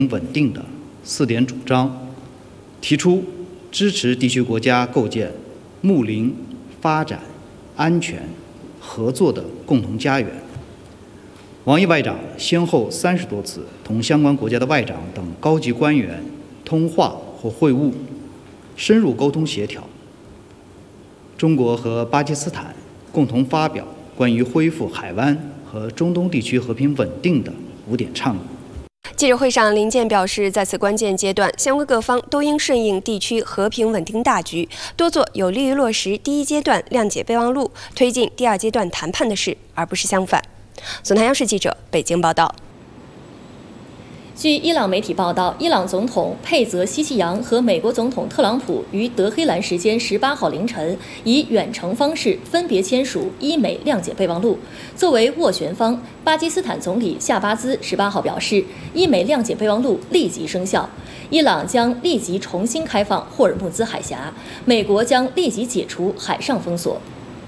稳定的4点主张，提出支持地区国家构建睦邻、发展、安全、合作的共同家园。王毅外长先后30多次同相关国家的外长等高级官员通话或会晤，深入沟通协调。中国和巴基斯坦共同发表关于恢复海湾和中东地区和平稳定的5点倡议。 记者会上，林健表示，在此关键阶段，相关各方都应顺应地区和平稳定大局，多做有利于落实第1阶段谅解备忘录、推进第2阶段谈判的事，而不是相反。总台央视记者北京报道。 据伊朗媒体报道，伊朗总统佩泽西奇扬和美国总统特朗普于德黑兰时间18号凌晨以远程方式分别签署伊美谅解备忘录。作为斡旋方，巴基斯坦总理夏巴兹18号表示，伊美谅解备忘录立即生效，伊朗将立即重新开放霍尔木兹海峡，美国将立即解除海上封锁。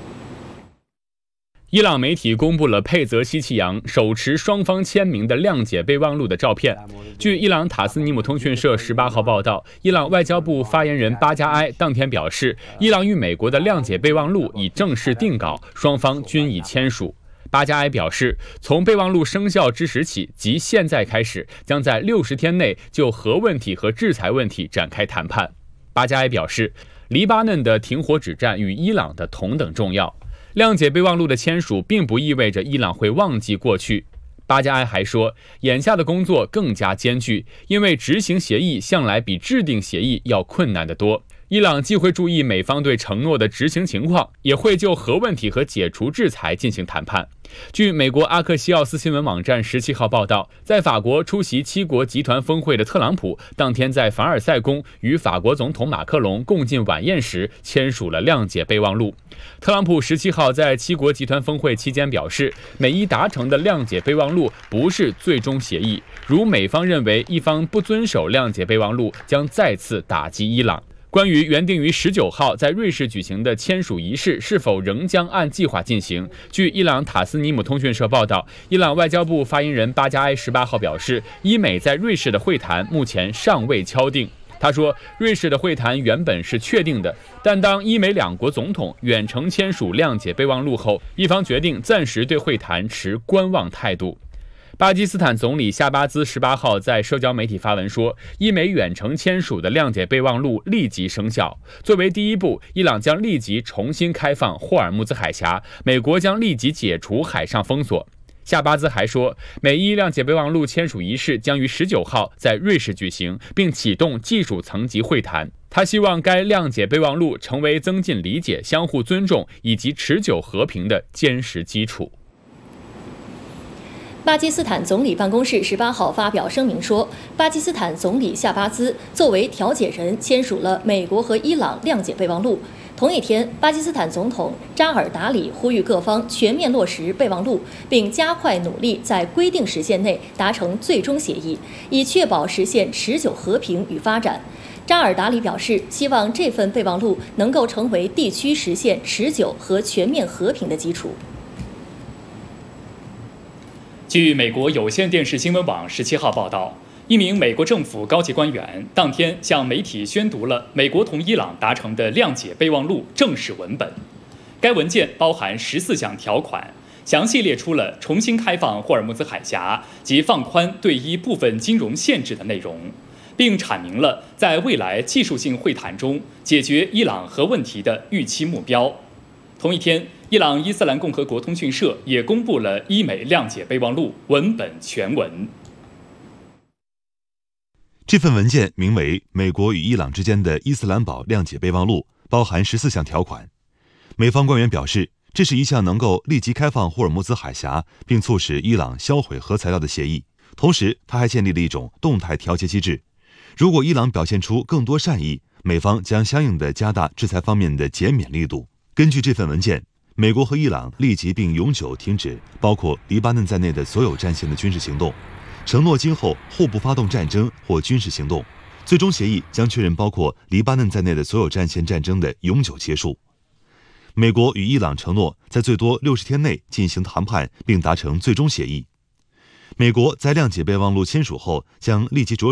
伊朗媒体公布了佩泽西奇扬手持双方签名的谅解备忘录的照片。据伊朗塔斯尼姆通讯社18号报道，伊朗外交部发言人巴加埃当天表示，伊朗与美国的谅解备忘录已正式定稿，双方均已签署。巴加埃表示，从备忘录生效之时起，即现在开始，将在60天内就核问题和制裁问题展开谈判。巴加埃表示，黎巴嫩的停火止战与伊朗的同等重要。谅解备忘录的签署并不意味着伊朗会忘记过去。巴加埃还说，眼下的工作更加艰巨，因为执行协议向来比制定协议要困难得多。伊朗既会注意美方对承诺的执行情况，也会就核问题和解除制裁进行谈判。据美国阿克西奥斯新闻网站17号报道，在法国出席7国集团峰会的特朗普，当天在凡尔赛宫与法国总统马克龙共进晚宴时签署了谅解备忘录。特朗普17号在7国集团峰会期间表示，美伊达成的谅解备忘录不是最终协议，如美方认为一方不遵守谅解备忘录，将再次打击伊朗。关于原定于19号在瑞士举行的签署仪式是否仍将按计划进行，据伊朗塔斯尼姆通讯社报道，伊朗外交部发言人巴加埃18号表示，伊美在瑞士的会谈目前尚未敲定。他说，瑞士的会谈原本是确定的，但当伊美2国总统远程签署谅解备忘录后，一方决定暂时对会谈持观望态度。巴基斯坦总理夏巴兹18号在社交媒体发文说，伊美远程签署的谅解备忘录立即生效。作为第1步，伊朗将立即重新开放霍尔木兹海峡，美国将立即解除海上封锁。夏巴兹还说，美伊谅解备忘录签署仪式将于19号在瑞士举行，并启动技术层级会谈。他希望该谅解备忘录成为增进理解、相互尊重以及持久和平的坚实基础。 巴基斯坦总理办公室18号发表声明说，巴基斯坦总理夏巴兹作为调解人签署了美国和伊朗谅解备忘录。同一天，巴基斯坦总统扎尔达里呼吁各方全面落实备忘录，并加快努力在规定时限内达成最终协议，以确保实现持久和平与发展。扎尔达里表示，希望这份备忘录能够成为地区实现持久和全面和平的基础。 据美国有线电视新闻网17号报道，一名美国政府高级官员当天向媒体宣读了美国同伊朗达成的谅解备忘录正式文本。该文件包含14项条款，详细列出了重新开放霍尔木兹海峡及放宽对伊部分金融限制的内容，并阐明了在未来技术性会谈中解决伊朗核问题的预期目标。同一天，伊朗伊斯兰共和国通讯社也公布了伊美谅解备忘录文本全文。 这份文件名为《美国与伊朗之间的伊斯兰堡谅解备忘录》，包含14项条款。美方官员表示，这是一项能够立即开放霍尔木兹海峡并促使伊朗销毁核材料的协议。同时，他还建立了一种动态调节机制，如果伊朗表现出更多善意，美方将相应的加大制裁方面的减免力度。根据这份文件，美国和伊朗立即并永久停止包括黎巴嫩在内的所有战线的军事行动，承诺今后互不发动战争或军事行动。最终协议将确认包括黎巴嫩在内的所有战线战争的永久结束。美国与伊朗承诺在最多60天内进行谈判并达成最终协议。 美国在谅解备忘录签署后，将立即着